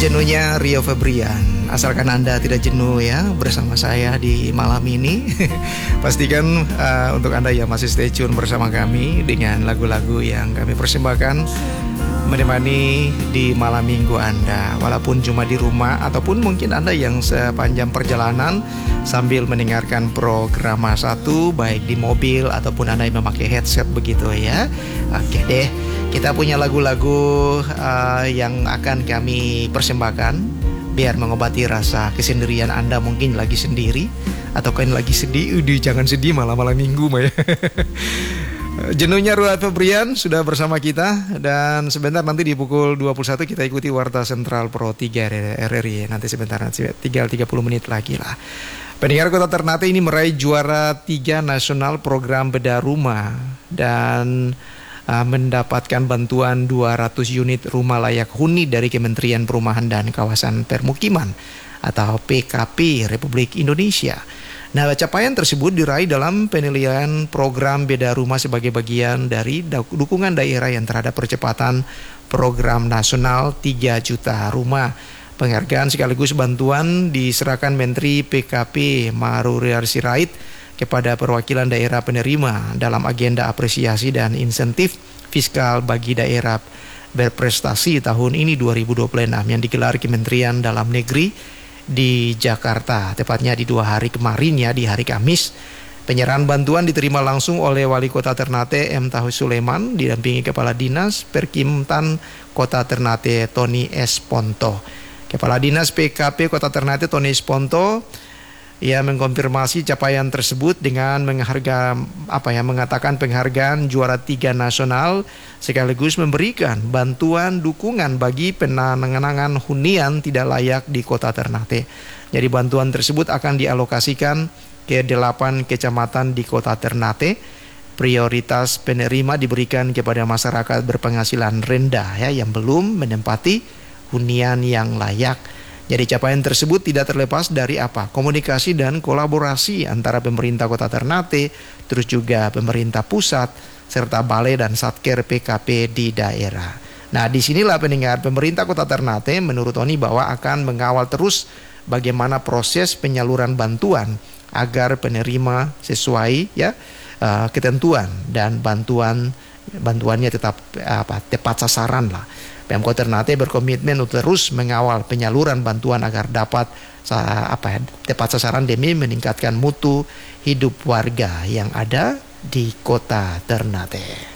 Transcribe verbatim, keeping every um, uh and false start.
Jenuhnya Rio Febrian. Asalkan Anda tidak jenuh ya bersama saya di malam ini. Pastikan uh, untuk Anda yang masih stay tune bersama kami dengan lagu-lagu yang kami persembahkan menemani di malam minggu Anda, walaupun cuma di rumah ataupun mungkin Anda yang sepanjang perjalanan sambil mendengarkan program satu, baik di mobil ataupun Anda yang memakai headset begitu ya. Oke deh, kita punya lagu-lagu uh, yang akan kami persembahkan biar mengobati rasa kesendirian Anda, mungkin lagi sendiri atau kan lagi sedih. Udah jangan sedih malam-malam minggu mah ya. Jenuhnya Rio Febrian sudah bersama kita, dan sebentar nanti di pukul dua puluh satu kita ikuti Warta Sentral Pro tiga R R I. Nanti sebentar, nanti tinggal tiga puluh menit lagi lah. Pendengar Kota Ternate ini meraih juara tiga nasional program bedah rumah dan uh, mendapatkan bantuan dua ratus unit rumah layak huni dari Kementerian Perumahan dan Kawasan Permukiman atau P K P Republik Indonesia. Nah, capaian tersebut diraih dalam penilaian program beda rumah sebagai bagian dari dukungan daerah yang terhadap percepatan program nasional tiga juta rumah. Penghargaan sekaligus bantuan diserahkan Menteri P K P Mahruriar Sirait kepada perwakilan daerah penerima dalam agenda apresiasi dan insentif fiskal bagi daerah berprestasi tahun ini dua ribu dua puluh enam yang digelar Kementerian Dalam Negeri di Jakarta, tepatnya di dua hari kemarin ya, di hari Kamis. Penyerahan bantuan diterima langsung oleh Wali Kota Ternate M. Tahu Sulaiman didampingi Kepala Dinas Perkimtan Kota Ternate Tony Esponto. Kepala Dinas P K P Kota Ternate Tony Esponto ia mengkonfirmasi capaian tersebut dengan mengharga apa ya mengatakan penghargaan juara tiga nasional sekaligus memberikan bantuan dukungan bagi penanganan hunian tidak layak di Kota Ternate. Jadi bantuan tersebut akan dialokasikan ke delapan kecamatan di Kota Ternate. Prioritas penerima diberikan kepada masyarakat berpenghasilan rendah ya yang belum menempati hunian yang layak. Jadi capaian tersebut tidak terlepas dari apa? Komunikasi dan kolaborasi antara pemerintah Kota Ternate, terus juga pemerintah pusat, serta balai dan satker P K P di daerah. Nah, disinilah pendengar, pemerintah Kota Ternate menurut Tony bahwa akan mengawal terus bagaimana proses penyaluran bantuan agar penerima sesuai ya uh, ketentuan dan bantuan bantuannya tetap apa tepat sasaran lah. Pemkot Ternate berkomitmen untuk terus mengawal penyaluran bantuan agar dapat apa tepat sasaran demi meningkatkan mutu hidup warga yang ada di Kota Ternate.